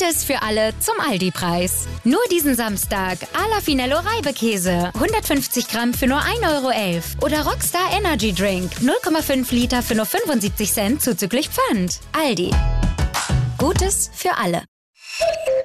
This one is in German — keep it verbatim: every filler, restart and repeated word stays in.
Gutes für alle zum Aldi-Preis. Nur diesen Samstag Ala Finello Reibekäse. hundertfünfzig Gramm für nur ein Euro elf. Oder Rockstar Energy Drink. null Komma fünf Liter für nur fünfundsiebzig Cent zuzüglich Pfand. Aldi. Gutes für alle.